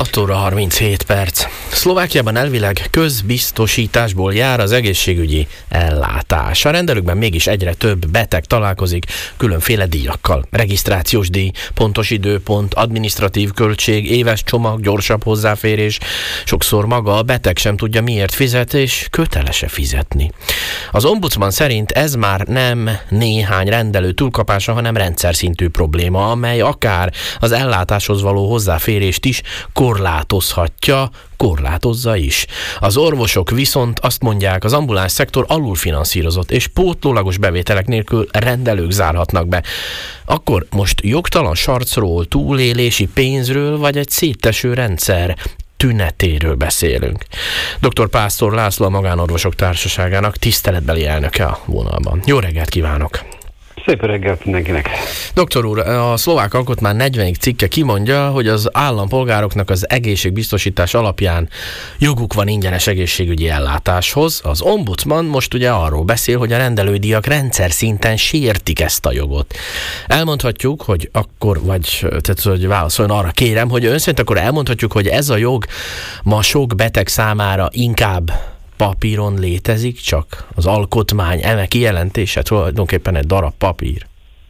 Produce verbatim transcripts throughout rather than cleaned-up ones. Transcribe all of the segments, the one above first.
hat óra harminchét perc. Szlovákiában elvileg közbiztosításból jár az egészségügyi ellátás. A rendelőkben mégis egyre több beteg találkozik különféle díjakkal. Regisztrációs díj, pontos időpont, adminisztratív költség, éves csomag, gyorsabb hozzáférés. Sokszor maga a beteg sem tudja, miért fizet, és köteles-e fizetni. Az ombudsman szerint ez már nem néhány rendelő túlkapása, hanem rendszer szintű probléma, amely akár az ellátáshoz való hozzáférést is korlátozhatja, korlátozza is. Az orvosok viszont azt mondják, az ambuláns szektor alulfinanszírozott, és pótlólagos bevételek nélkül rendelők zárhatnak be. Akkor most jogtalan sarcról, túlélési pénzről, vagy egy széteső rendszer tünetéről beszélünk. doktor Pásztor László, a Magánorvosok Társaságának tiszteletbeli elnöke a vonalban. Jó reggelt kívánok! Szép reggelt mindenkinek! Doktor úr, a szlovák alkotmány negyvenedik cikke kimondja, hogy az állampolgároknak az egészségbiztosítás alapján joguk van ingyenes egészségügyi ellátáshoz. Az ombudsman most ugye arról beszél, hogy a rendelődíjak rendszer szinten sértik ezt a jogot. Elmondhatjuk, hogy akkor, vagy tehát, hogy válaszoljon arra kérem, hogy ön szerint akkor elmondhatjuk, hogy ez a jog ma sok beteg számára inkább papíron létezik, csak az alkotmány eme kijelentése tulajdonképpen egy darab papír.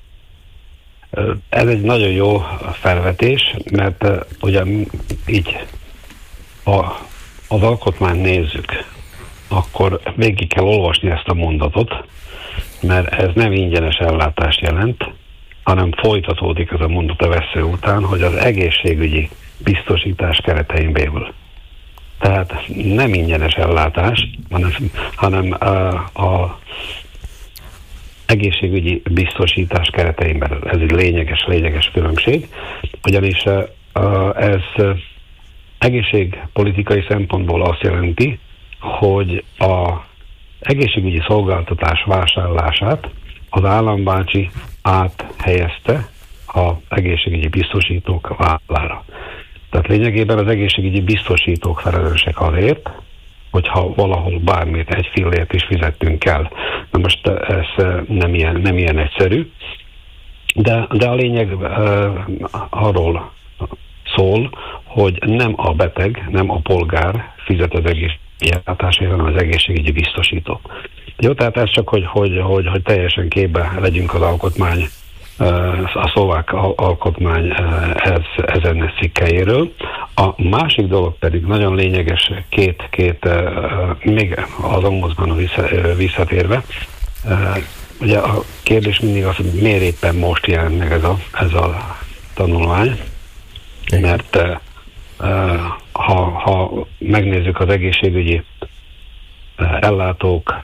Ez egy nagyon jó felvetés, mert ugye így a, az alkotmányt nézzük, akkor végig kell olvasni ezt a mondatot, mert ez nem ingyenes ellátást jelent, hanem folytatódik ez a mondat a vesző után, hogy az egészségügyi biztosítás keretein belül. Tehát nem ingyenes ellátás, hanem, hanem a, a egészségügyi biztosítás keretein belül. Ez egy lényeges, lényeges különbség, ugyanis ez egészségpolitikai szempontból azt jelenti, hogy az egészségügyi szolgáltatás vásárlását az állambácsi áthelyezte az egészségügyi biztosítók vállára. Tehát lényegében az egészségügyi biztosítók felelősek azért, hogyha valahol bármit, egy fillért is fizettünk el. Na most ez nem ilyen, nem ilyen egyszerű, de, de a lényeg uh, arról szól, hogy nem a beteg, nem a polgár fizet az egészségügyi ellátásért, hanem az egészségügyi biztosító. Jó, tehát ez csak, hogy, hogy, hogy, hogy teljesen képbe legyünk az alkotmány, a szlovák alkotmány ez, ezen cikkeiről. A másik dolog pedig nagyon lényeges, két, két még az ombudsmanra visszatérve, ugye a kérdés mindig az, hogy miért éppen most jelent meg ez a, ez a tanulmány, mert ha, ha megnézzük az egészségügyi ellátók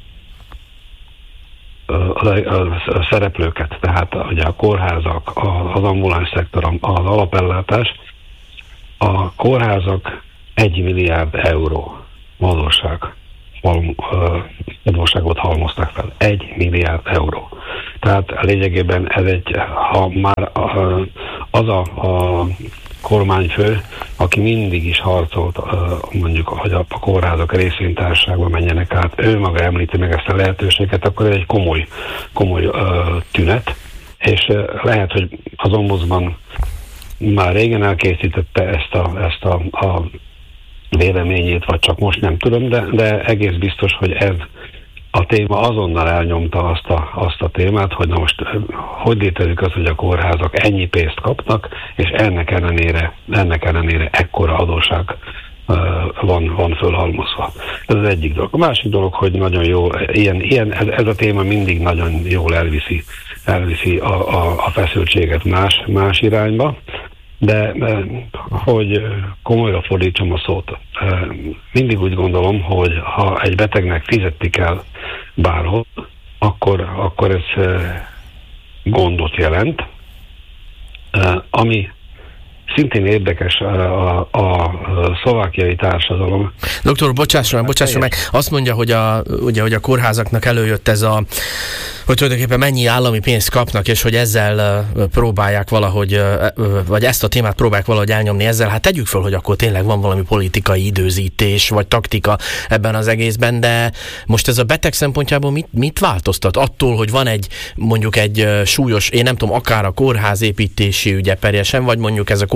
a szereplőket, tehát ugye a kórházak, az ambuláns szektor, az alapellátás, a kórházak egy milliárd euró adósság, adósságot halmoztak fel. Egy milliárd euró. Tehát lényegében ez egy, ha már az a, a kormányfő, aki mindig is harcolt, mondjuk, hogy a kórházak részvénytársaságba menjenek át, ő maga említi meg ezt a lehetőséget, akkor ez egy komoly, komoly uh, tünet, és uh, lehet, hogy az ombudsman már régen elkészítette ezt a, ezt a, a véleményét, vagy csak most nem tudom, de, de egész biztos, hogy ez a téma azonnal elnyomta azt a, azt a témát, hogy na most hogy létezik az, hogy a kórházak ennyi pénzt kapnak, és ennek ellenére, ennek ellenére ekkora adósság uh, van, van fölhalmozva. Ez az egyik dolog. A másik dolog, hogy nagyon jó, ilyen, ilyen, ez, ez a téma mindig nagyon jól elviszi, elviszi a, a, a feszültséget más, más irányba, de hogy komolyra fordítsam a szót, mindig úgy gondolom, hogy ha egy betegnek fizetni kell bárhol, akkor, akkor ez gondot jelent, ami szintén érdekes a, a, a szlovákiai társadalom. Doktor, bocsásson meg, bocsásson meg, azt mondja, hogy a, ugye, hogy a kórházaknak előjött ez a, hogy tulajdonképpen mennyi állami pénzt kapnak, és hogy ezzel próbálják valahogy, vagy ezt a témát próbálják valahogy elnyomni ezzel. Hát tegyük föl, hogy akkor tényleg van valami politikai időzítés, vagy taktika ebben az egészben, de most ez a beteg szempontjából mit, mit változtat? Attól, hogy van egy, mondjuk egy súlyos, én nem tudom, akár a kórházépítési ügye perjesen, vagy mondjuk ez a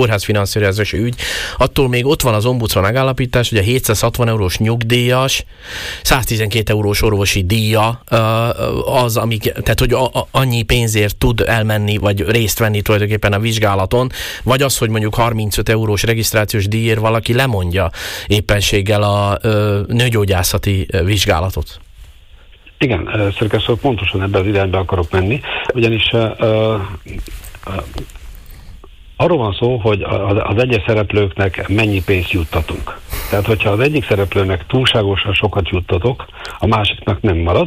kórházfinanszírozási ügy, attól még ott van az ombudsman megállapítás, hogy a hétszázhatvan eurós nyugdíjas, száztizenkét eurós orvosi díja az, amik, tehát hogy a, a, annyi pénzért tud elmenni, vagy részt venni tulajdonképpen a vizsgálaton, vagy az, hogy mondjuk harmincöt eurós regisztrációs díjért valaki lemondja éppenséggel a ö, nőgyógyászati vizsgálatot. Igen, szerkesztő, pontosan ebben az irányba akarok menni, ugyanis ö, ö, arról van szó, hogy az, az egyes szereplőknek mennyi pénzt juttatunk. Tehát, hogyha az egyik szereplőnek túlságosan sokat juttatok, a másiknak nem marad,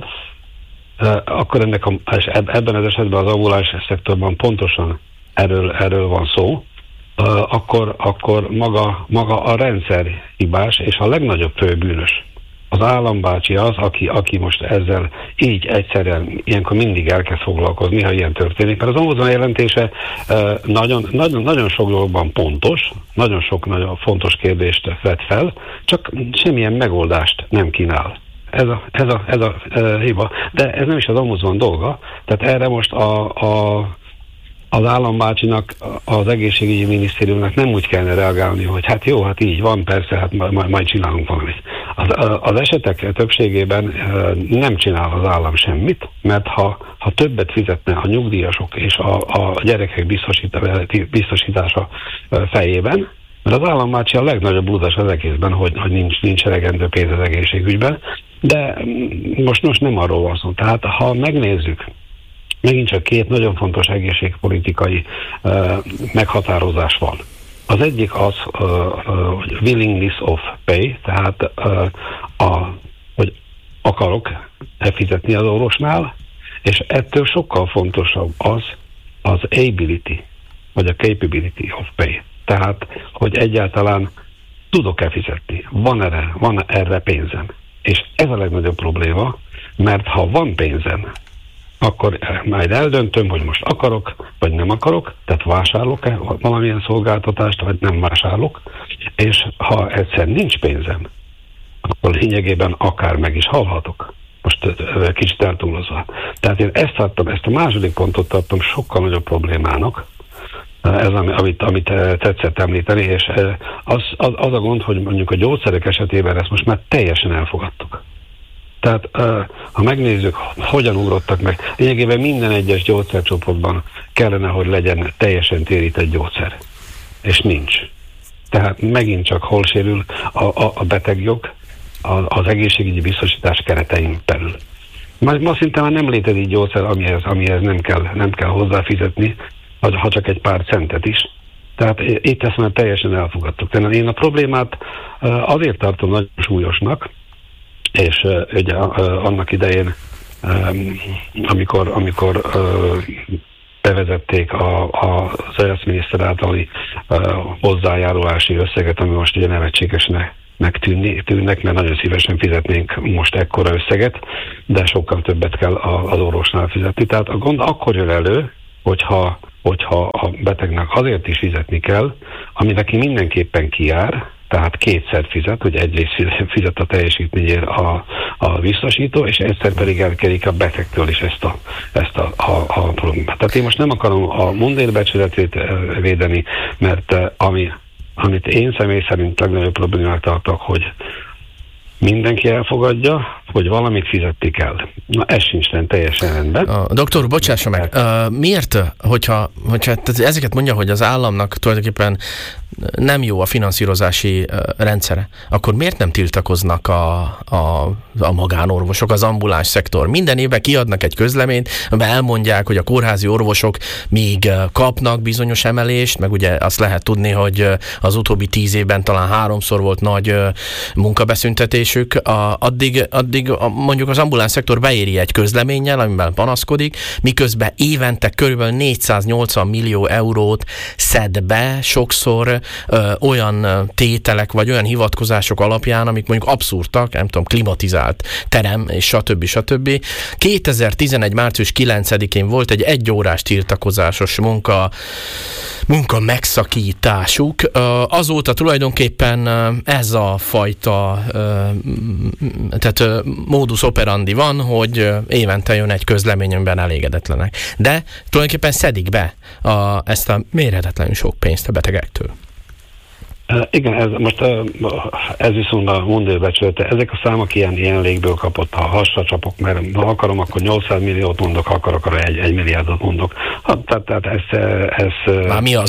akkor ennek a, ebben az esetben az ambuláns szektorban pontosan erről, erről van szó, akkor, akkor maga, maga a rendszer hibás, és a legnagyobb főbűnös az állambácsi az, aki, aki most ezzel így egyszerűen ilyenkor mindig elkezd foglalkozni, ha ilyen történik. Mert az ombudsman jelentése nagyon, nagyon, nagyon sok dologban pontos, nagyon sok nagyon fontos kérdést vet fel, csak semmilyen megoldást nem kínál. Ez a, ez a, ez a e, hiba. De ez nem is az ombudsman dolga, tehát erre most a, a, az állambácsinak, az egészségügyi minisztériumnak nem úgy kellene reagálni, hogy hát jó, hát így van, persze, hát majd, majd csinálunk valamit. Az, az esetek többségében nem csinál az állam semmit, mert ha, ha többet fizetne a nyugdíjasok és a, a gyerekek biztosítása fejében, mert az állambácsi a legnagyobb lúzás az egészben, hogy, hogy nincs, nincs elegendő pénz az egészségügyben, de most, most nem arról van szó. Tehát ha megnézzük, megint csak két nagyon fontos egészségpolitikai uh, meghatározás van. Az egyik az, uh, uh, hogy willingness of pay, tehát uh, a, hogy akarok-e fizetni az orvosnál, és ettől sokkal fontosabb az az ability, vagy a capability of pay. Tehát, hogy egyáltalán tudok-e fizetni, van erre, van erre pénzem. És ez a legnagyobb probléma, mert ha van pénzem, akkor majd eldöntöm, hogy most akarok, vagy nem akarok, tehát vásárolok-e valamilyen szolgáltatást, vagy nem vásárolok, és ha egyszer nincs pénzem, akkor lényegében akár meg is halhatok. Most kicsit eltúlozva. Tehát én ezt tartom, ezt a második pontot tartom sokkal nagyobb problémának, ez, amit, amit tetszett említeni, és az, az, az a gond, hogy mondjuk a gyógyszerek esetében ezt most már teljesen elfogadtuk. Tehát ha megnézzük, hogyan ugrottak meg, lényegében minden egyes gyógyszercsoportban kellene, hogy legyen teljesen térített gyógyszer. És nincs. Tehát megint csak hol sérül a, a, a betegjog az egészségügyi biztosítás keretein belül. Ma, ma szinte már nem létezik gyógyszer, amihez, amihez nem kell, nem kell hozzáfizetni, ha csak egy pár centet is. Tehát itt ezt már teljesen elfogadtuk. Tehát én a problémát azért tartom nagyon súlyosnak, és ugye annak idején, amikor, amikor bevezették a, a, az érzminiszter általi hozzájárulási összeget, ami most ugye nevetségesnek tűnnek, mert nagyon szívesen fizetnénk most ekkora összeget, de sokkal többet kell az orvosnál fizetni. Tehát a gond akkor jön elő, hogyha, hogyha a betegnek azért is fizetni kell, ami neki mindenképpen kijár, tehát kétszer fizet, hogy egyrészt fizet a teljesítményért a, a biztosító, és egyszer pedig elkerik a betegtől is ezt a, ezt a, a, a problémát. Tehát én most nem akarom a mundérbecsületét védeni, mert ami, amit én személy szerint legnagyobb problémát tartok, hogy mindenki elfogadja, hogy valamit fizetni kell. Na, ez sincs teljesen rendben. A doktor, bocsássa meg, uh, miért, hogyha, hogyha ezeket mondja, hogy az államnak tulajdonképpen nem jó a finanszírozási uh, rendszere, akkor miért nem tiltakoznak a, a, a magánorvosok, az ambuláns szektor? Minden évben kiadnak egy közleményt, amiben elmondják, hogy a kórházi orvosok még kapnak bizonyos emelést, meg ugye azt lehet tudni, hogy az utóbbi tíz évben talán háromszor volt nagy uh, munkabeszüntetésük. A, addig, addig a, mondjuk az ambuláns szektor beéri egy közleménnyel, amiben panaszkodik, miközben évente körülbelül négyszáznyolcvan millió eurót szed be sokszor ö, olyan tételek, vagy olyan hivatkozások alapján, amik mondjuk abszurdak, nem tudom, klimatizáció specializált terem, és stb. stb. kétezer-tizenegy. március kilencedikén volt egy egyórás tiltakozásos munka, munka megszakításuk. Azóta tulajdonképpen ez a fajta tehát modus operandi van, hogy évente jön egy közlemény, amiben elégedetlenek. De tulajdonképpen szedik be a, ezt a mérhetetlenül sok pénzt a betegektől. Igen, ez most ez viszont a mondőbecsülete. Ezek a számok ilyen, ilyen légből kapott, ha hasra csapok, mert ha akarom, akkor nyolcszáz milliót mondok, ha akarok, akkor egy, egy milliárdot mondok. Ha, tehát, tehát ez, ez...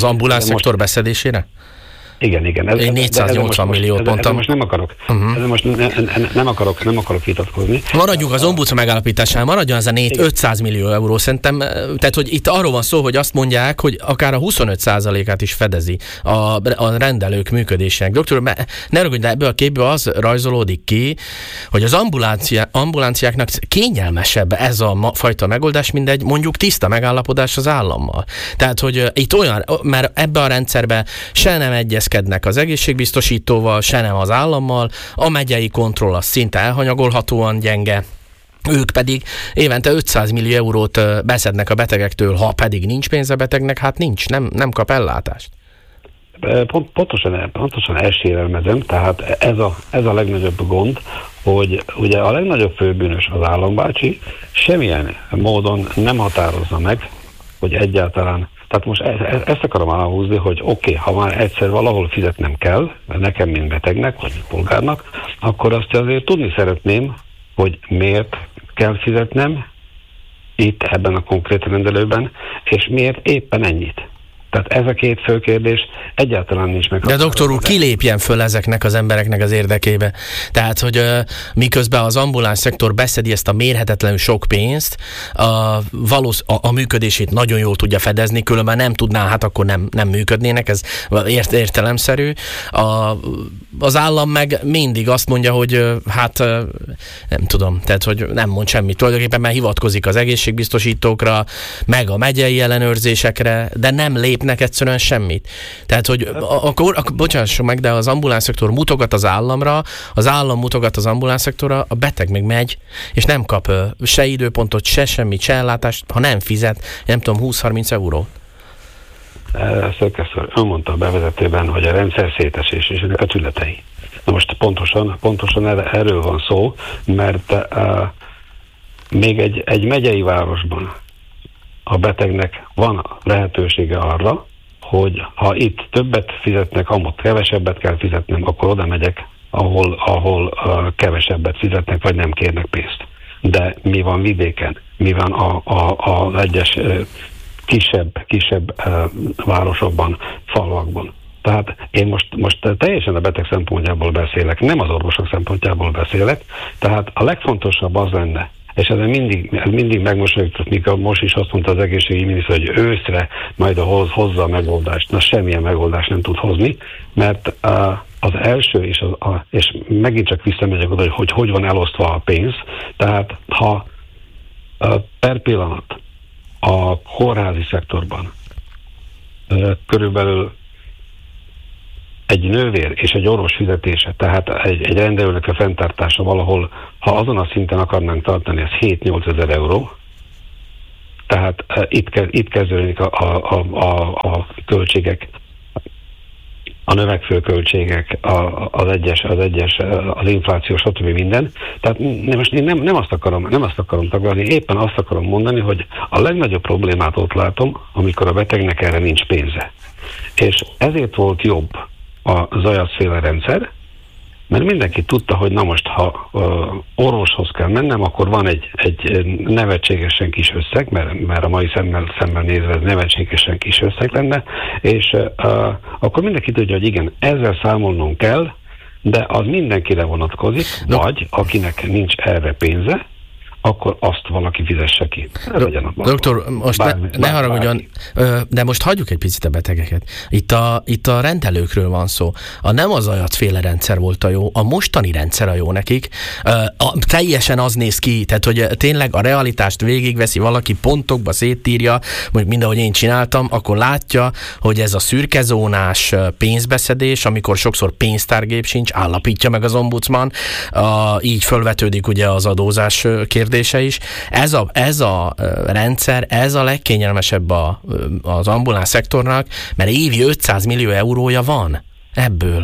Igen, igen. Ez, Én négyszáznyolcvan milliót mondtam. Ezzel most nem akarok. Uh-huh. Ezzel most ne, ne, nem akarok, nem akarok vitatkozni. Maradjunk az ombudsman megállapításán, maradjon ez a ötszáz millió euró, szerintem, tehát, hogy itt arról van szó, hogy azt mondják, hogy akár a huszonöt százalékát is fedezi a, a rendelők működésének. Doktor, ne rögödj, de ebből a képből az rajzolódik ki, hogy az ambulanciáknak kényelmesebb ez a ma, fajta megoldás, mint egy mondjuk tiszta megállapodás az állammal. Tehát, hogy itt olyan, mert ebbe a rendszerbe se nem egyez az egészségbiztosítóval, se nem az állammal, a megyei kontroll az szinte elhanyagolhatóan gyenge, ők pedig évente ötszáz millió eurót beszednek a betegektől, ha pedig nincs pénz a betegnek, hát nincs, nem, nem kap ellátást. Pont, pontosan, pontosan ezt sérelmezem, tehát ez a, ez a legnagyobb gond, hogy ugye a legnagyobb főbűnös az állambácsi, semmilyen módon nem határozza meg, hogy egyáltalán. Tehát most e- ezt akarom aláhúzni, hogy oké, okay, ha már egyszer valahol fizetnem kell, nekem, mint betegnek, vagy polgárnak, akkor azt azért tudni szeretném, hogy miért kell fizetnem itt, ebben a konkrét rendelőben, és miért éppen ennyit. Tehát ez a két fő kérdés egyáltalán nincs meg. De doktor úr, kilépjen föl ezeknek az embereknek az érdekébe. Tehát, hogy uh, miközben az ambuláns szektor beszedi ezt a mérhetetlenül sok pénzt, a, valósz, a, a működését nagyon jól tudja fedezni, különben nem tudná, hát akkor nem, nem működnének, ez ért, értelemszerű. A, az állam meg mindig azt mondja, hogy hát nem tudom, tehát, hogy nem mond semmit. Tulajdonképpen már hivatkozik az egészségbiztosítókra, meg a megyei ellenőrzésekre, de nem lépnek egyszerűen semmit. Tehát, hogy akkor, akkor bocsánasson meg, de az ambulánszektor mutogat az államra, az állam mutogat az ambulánszektorra, a beteg meg megy, és nem kap se időpontot, se semmit, se ellátást, ha nem fizet, nem tudom, húsz-harminc euró. Szökesztől ön mondta a bevezetőben, hogy a rendszer szétesés és ennek a tünetei. Na most pontosan, pontosan erről van szó, mert uh, még egy, egy megyei városban a betegnek van lehetősége arra, hogy ha itt többet fizetnek, amott kevesebbet kell fizetnem, akkor oda megyek, ahol, ahol uh, kevesebbet fizetnek, vagy nem kérnek pénzt. De mi van vidéken? Mi van a, a, az egyes uh, kisebb, kisebb uh, városokban, falvakban? Tehát én most, most teljesen a beteg szempontjából beszélek, nem az orvosok szempontjából beszélek, tehát a legfontosabb az lenne, és ezen mindig, mindig megmosolyogtat, mikor most is azt mondta az egészségügyi miniszter, hogy őszre majd a hoz, hozza a megoldást. Na, semmilyen megoldást nem tud hozni, mert uh, az első, és, az, a, és megint csak visszamegyek oda, hogy, hogy hogy van elosztva a pénz, tehát ha uh, per pillanat a kórházi szektorban uh, körülbelül egy nővér és egy orvos fizetése, tehát egy, egy rendelőnek a fenntartása valahol, ha azon a szinten akarnánk tartani, ez hét-nyolc ezer euró. Tehát uh, itt, ke, itt kezdődik a, a, a, a költségek, a növekvő költségek, a, az egyes, az egyes, az infláció, stb. Minden. Tehát most én nem, nem, azt akarom, nem azt akarom tagadni, éppen azt akarom mondani, hogy a legnagyobb problémát ott látom, amikor a betegnek erre nincs pénze. És ezért volt jobb a Zajacz-féle rendszer, mert mindenki tudta, hogy na most, ha uh, orvoshoz kell mennem, akkor van egy, egy nevetségesen kis összeg, mert, mert a mai szemmel, szemmel nézve ez nevetségesen kis összeg lenne, és uh, akkor mindenki tudja, hogy igen, ezzel számolnunk kell, de az mindenkire vonatkozik, no. Vagy akinek nincs erre pénze, akkor azt valaki fizesse ki. Do- doktor, most bármi, ne, ne haragudjon, de most hagyjuk egy picit a betegeket. Itt a, itt a rendelőkről van szó. A nem az ajatféle rendszer volt a jó, a mostani rendszer a jó nekik. A, teljesen az néz ki, tehát hogy tényleg a realitást végigveszi valaki, pontokba széttírja, mondjuk mindahogy én csináltam, akkor látja, hogy ez a szürkezónás pénzbeszedés, amikor sokszor pénztárgép sincs, állapítja meg az ombudsman, a, így fölvetődik ugye az adózás kérdése is. Ez a, ez a rendszer, ez a legkényelmesebb a, az ambuláns szektornak, mert évi ötszáz millió eurója van ebből.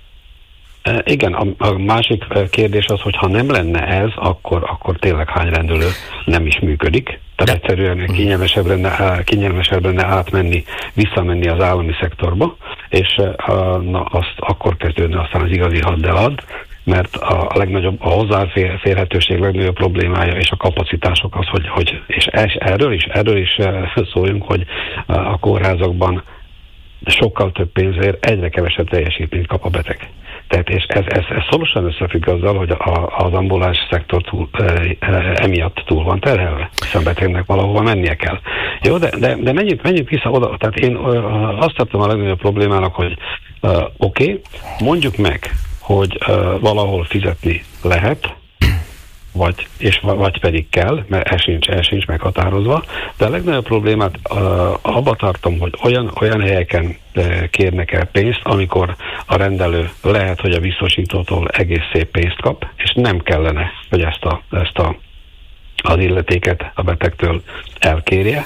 Igen, a, a másik kérdés az, hogy ha nem lenne ez, akkor, akkor tényleg hány rendelő nem is működik. Tehát de egyszerűen kényelmesebb lenne, kényelmesebb lenne átmenni, visszamenni az állami szektorba, és na, azt akkor kezdődne aztán az igazi haddelad, mert a legnagyobb, a hozzáférhetőség legnagyobb problémája és a kapacitások az, hogy, hogy és erről is, erről is szóljunk, hogy a kórházakban sokkal több pénzért egyre kevesebb teljesítményt kap a beteg. Tehát és ez, ez, ez szorosan összefügg azzal, hogy a, az ambuláns szektor túl, e, e, emiatt túl van terhelve, és a betegnek valahova mennie kell. Jó, de, de, de menjünk, menjünk vissza oda. Tehát én azt tartom a legnagyobb problémának, hogy uh, oké, okay, mondjuk meg, hogy uh, valahol fizetni lehet, vagy, és, vagy pedig kell, mert ez sincs, ez sincs meghatározva, de a legnagyobb problémát uh, abba tartom, hogy olyan, olyan helyeken uh, kérnek el pénzt, amikor a rendelő lehet, hogy a biztosítótól egész szép pénzt kap, és nem kellene, hogy ezt, a, ezt a, az illetéket a betegtől elkérje.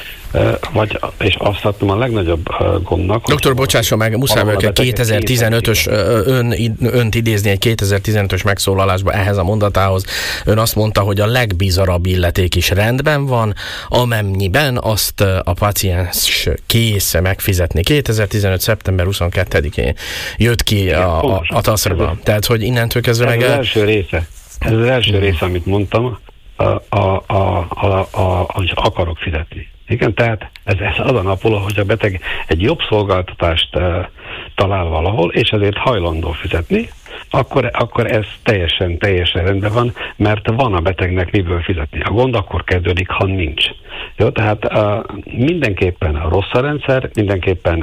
Vagy, és azt láttam a legnagyobb gondnak... Doktor, bocsásson meg, muszáj vagyok egy kétezer-tizenötös, ön, önt idézni egy kétezer-tizenötös megszólalásba ehhez a mondatához. Ön azt mondta, hogy a legbizarabb illeték is rendben van, amennyiben azt a paciens kész megfizetni. kétezer-tizenöt. szeptember huszonkettedikén jött ki a, a, a taszrban. Tehát, hogy innentől kezdve meg... Ez az első része. Ez az első része, amit mondtam, a, a, a, a, a, hogy akarok fizetni. Igen, tehát ez, ez az a napoló, hogy a beteg egy jobb szolgáltatást uh, talál valahol, és ezért hajlandó fizetni, akkor, akkor ez teljesen, teljesen rendben van, mert van a betegnek miből fizetni. A gond akkor kezdődik, ha nincs. Jó, tehát uh, mindenképpen rossz a rendszer, mindenképpen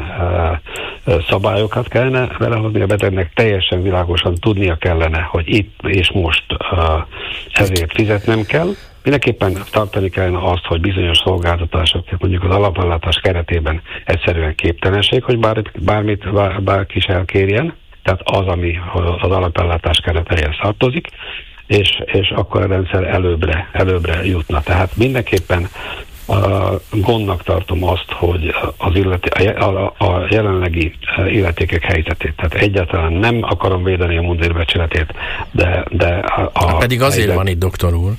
uh, szabályokat kellene belehozni a betegnek, teljesen világosan tudnia kellene, hogy itt és most uh, ezért fizetnem kell. Mindenképpen tartani kellene azt, hogy bizonyos szolgáltatások, mondjuk az alapellátás keretében egyszerűen képtelenség, hogy bár, bármit bár, bárki is elkérjen, tehát az, ami az alapellátás keretehez tartozik, és, és akkor a rendszer előbbre, előbbre jutna. Tehát mindenképpen a gondnak tartom azt, hogy az illeti, a, a jelenlegi illetékek helyzetét, tehát egyáltalán nem akarom védeni a mundérbecsületét, de, de a, a pedig azért helyzet... van itt, doktor úr.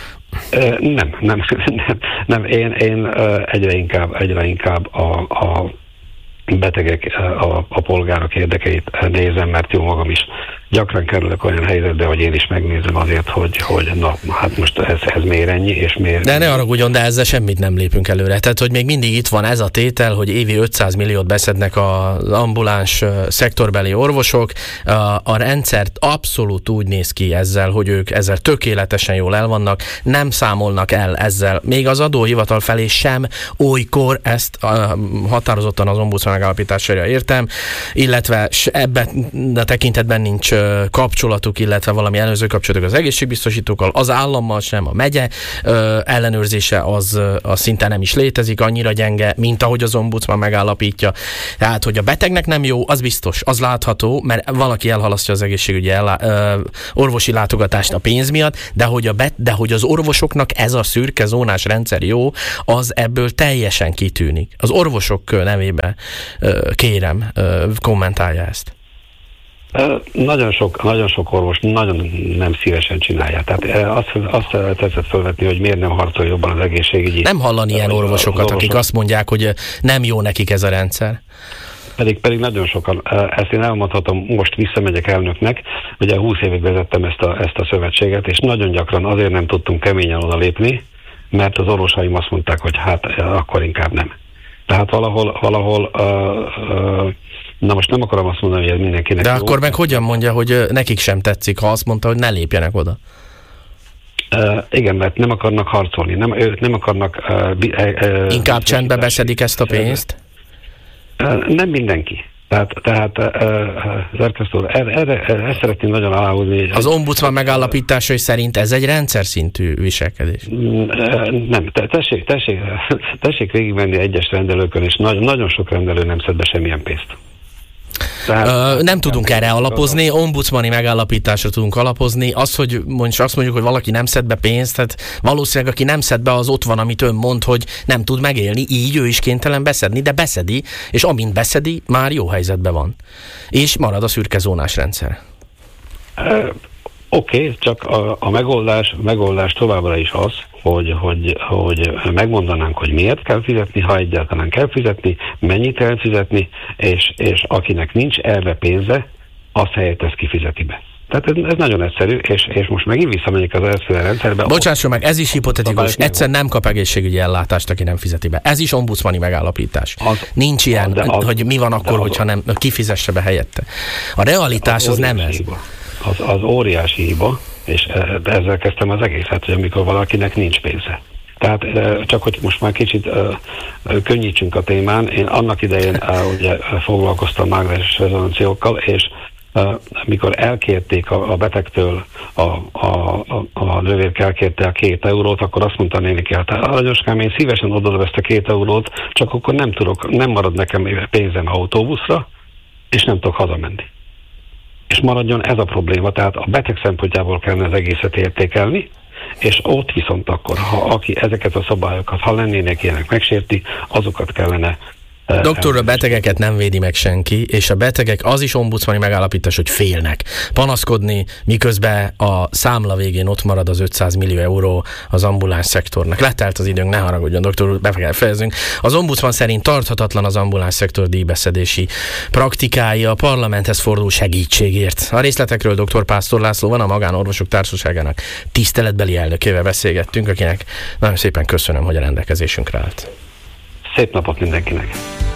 Nem, nem, nem, nem. Én, én egyre inkább, egyre inkább a, a betegek, a, a polgárok érdekeit nézem, mert jó magam is gyakran kerülök olyan helyzetbe, hogy én is megnézem azért, hogy, hogy na, hát most ez, ez miért ennyi, és miért... De ne haragudjon, de ezzel semmit nem lépünk előre. Tehát, hogy még mindig itt van ez a tétel, hogy évi ötszáz milliót beszednek az ambuláns szektorbeli orvosok. A, a rendszert abszolút úgy néz ki ezzel, hogy ők ezzel tökéletesen jól el vannak, nem számolnak el ezzel. Még az adóhivatal felé sem olykor, ezt a, határozottan az ombudsman megállapítására értem, illetve ebben a tekintetben nincs kapcsolatuk, illetve valami előző kapcsolatuk az egészségbiztosítókkal, az állammal sem, a megye ö, ellenőrzése az, az szinte nem is létezik, annyira gyenge, mint ahogy az ombudsman megállapítja. Tehát, hogy a betegnek nem jó, az biztos, az látható, mert valaki elhalasztja az egészségügyi ellá, ö, orvosi látogatást a pénz miatt, de hogy, a bet, de hogy az orvosoknak ez a szürke zónás rendszer jó, az ebből teljesen kitűnik. Az orvosok nevében ö, kérem, ö, kommentálja ezt. Nagyon sok, nagyon sok orvos nagyon nem szívesen csinálja. Tehát azt, azt tetszett felvetni, hogy miért nem harcol jobban az egészségügyi... Nem hallani ilyen orvosokat, orvosok, akik azt mondják, hogy nem jó nekik ez a rendszer. Pedig, pedig nagyon sokan. Ezt én elmondhatom, most visszamegyek elnöknek, ugye húsz évig vezettem ezt a, ezt a szövetséget, és nagyon gyakran azért nem tudtunk keményen oda lépni, mert az orvosaim azt mondták, hogy hát akkor inkább nem. Tehát valahol, valahol uh, uh, na most nem akarom azt mondani, hogy ez mindenkinek de jó. akkor meg hogyan mondja, hogy nekik sem tetszik, ha azt mondta, hogy ne lépjenek oda? Uh, igen, mert nem akarnak harcolni, nem, ők nem akarnak... Uh, uh, Inkább csendbe beszedik ezt a pénzt? Uh, nem mindenki. Tehát, tehát szerkesztő úr, erre, erre, erre szeretném nagyon aláhúzni. Az ombudsman megállapításai szerint ez egy rendszer szintű viselkedés? Nem, tessék, tessék, tessék végigmenni egyes rendelőkön, és nagyon, nagyon sok rendelő nem szed be semmilyen pénzt. Tehát, Ö, nem tudunk erre alapozni, ombudsmani megállapításra tudunk alapozni. Az, hogy mondjuk azt mondjuk, hogy valaki nem szed be pénzt, tehát valószínűleg aki nem szed be, az ott van, amit ön mond, hogy nem tud megélni, így ő is kénytelen beszedni, de beszedi, és amint beszedi, már jó helyzetben van. És marad a szürke zónás rendszer. Oké, okay, csak a, a megoldás, megoldás továbbra is az, hogy, hogy, hogy megmondanánk, hogy miért kell fizetni, ha egyáltalán kell fizetni, mennyit kell fizetni, és, és akinek nincs erre pénze, azt helyett ezt kifizeti be. Tehát ez, ez nagyon egyszerű, és, és most megint visszamegyek az első rendszerbe. Bocsásson meg, ez is hipotetikus. Egyszer nem kap egészségügyi ellátást, aki nem fizeti be. Ez is ombudsmani megállapítás. Az, Nincs ilyen, az, az, hogy mi van akkor, hogyha nem kifizesse be helyette. A realitás az, az nem ez. Az, az óriási hiba, és ezzel kezdtem az egészet, hogy amikor valakinek nincs pénze. Tehát csak, hogy most már kicsit uh, könnyítsünk a témán, én annak idején uh, ugye foglalkoztam mágneses rezonanciákkal, és uh, mikor elkérték a, a betegtől, a, a, a, a nővérke elkérte a két eurót, akkor azt mondta nénik el, aranyoskám, én szívesen odaadom ezt a két eurót, csak akkor nem tudok, nem marad nekem pénzem autóbuszra, és nem tudok hazamenni. És maradjon ez a probléma, tehát a beteg szempontjából kellene az egészet értékelni, és ott viszont akkor, ha aki ezeket a szabályokat, ha lennének ilyenek megsérti, azokat kellene... Doktor, a betegeket nem védi meg senki, és a betegek, az is ombudsmani megállapítás, hogy félnek panaszkodni, miközben a számla végén ott marad az ötszáz millió euró az ambuláns szektornak. Letelt az időnk, ne haragudjon, doktor úr, be kell fejeznünk. Az ombudsman szerint tarthatatlan az ambuláns szektor díjbeszedési praktikái, a parlamenthez fordul segítségért. A részletekről dr. Pásztor László van, a Magánorvosok Társaságának tiszteletbeli elnökével beszélgettünk, akinek nagyon szépen köszönöm, hogy a rendelkezésünkre állt. Szép napot mindenkinek!